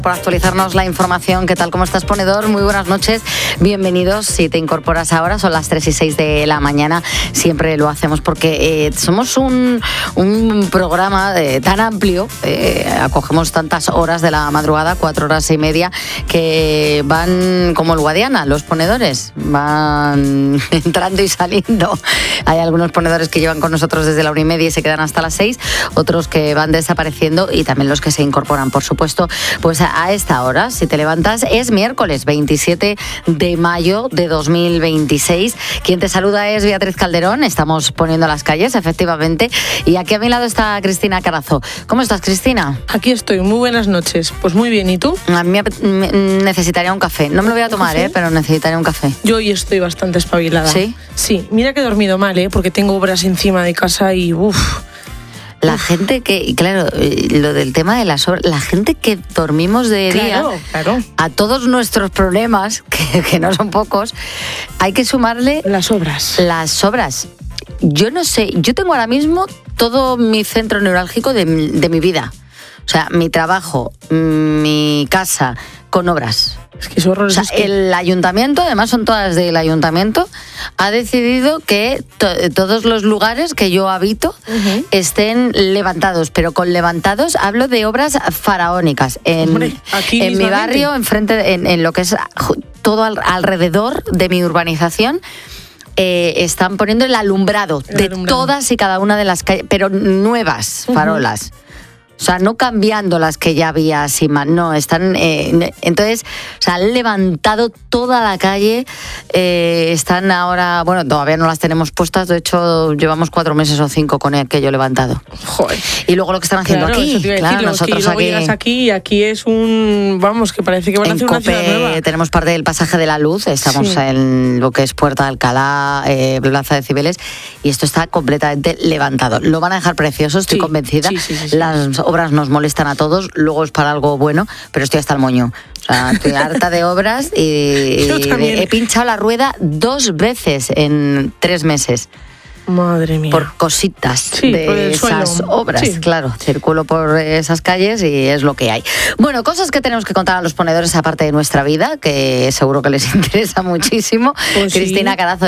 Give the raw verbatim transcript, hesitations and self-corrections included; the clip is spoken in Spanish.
Por actualizarnos la información. ¿Qué tal? ¿Cómo estás, ponedor? Muy buenas noches. Bienvenidos. Si te incorporas ahora, son las tres y seis de la mañana. Siempre lo hacemos porque eh, somos un, un programa eh, tan amplio. Eh, acogemos tantas horas de la madrugada, cuatro horas y media, que van como el Guadiana, los ponedores. Van entrando y saliendo. Hay algunos ponedores que llevan con nosotros desde la una y media y se quedan hasta las seis. Otros que van desapareciendo y también los que se incorporan, por supuesto, pues a a esta hora, si te levantas, es miércoles veintisiete de mayo de dos mil veintiséis. Quien te saluda es Beatriz Calderón. Estamos poniendo las calles, efectivamente. Y aquí a mi lado está Cristina Carazo. ¿Cómo estás, Cristina? Aquí estoy. Muy buenas noches. Pues muy bien. ¿Y tú? A mí me necesitaría un café. No me lo voy a tomar, ¿eh? Pero necesitaría un café. Yo hoy estoy bastante espabilada. ¿Sí? Sí. Mira que he dormido mal, ¿eh? Porque tengo obras encima de casa y uff. La gente que, claro, lo del tema de las obras, la gente que dormimos de claro, día, claro. a todos nuestros problemas, que, que no son pocos, hay que sumarle las obras. Las obras. Yo no sé, yo tengo ahora mismo todo mi centro neurálgico de, de mi vida. O sea, mi trabajo, mi casa, con obras. Es que es horroroso. O sea, el ayuntamiento, además son todas del ayuntamiento, ha decidido que to- todos los lugares que yo habito uh-huh. estén levantados, pero con levantados hablo de obras faraónicas. En, Hombre, aquí en mi barrio, enfrente, en, en lo que es todo al, alrededor de mi urbanización, eh, están poniendo el alumbrado el de alumbrado. todas y cada una de las calles, pero nuevas farolas. Uh-huh. O sea, no cambiando las que ya había así más, no, están, eh, entonces, o sea, han levantado toda la calle, eh, están ahora, bueno, todavía no las tenemos puestas, de hecho, llevamos cuatro meses o cinco con aquello levantado. Joder. Y luego lo que están haciendo claro, aquí, claro, decir, nosotros que luego aquí... llegas aquí y aquí es un, vamos, que parece que van a hacer Cope, una ciudad nueva. Tenemos parte del pasaje de la luz, estamos sí. en lo que es Puerta de Alcalá, eh, Plaza de Cibeles, y esto está completamente levantado. Lo van a dejar precioso, estoy sí, convencida. Sí, sí, sí, sí. Las obras nos molestan a todos, luego es para algo bueno, pero estoy hasta el moño. O sea, estoy harta de obras y, y he pinchado la rueda dos veces en tres meses. Madre mía. Por cositas sí, de por esas suelo. obras, sí. claro. Circulo por esas calles y es lo que hay. Bueno, cosas que tenemos que contar a los ponedores aparte de nuestra vida, que seguro que les interesa muchísimo. Pues Cristina sí. Carazo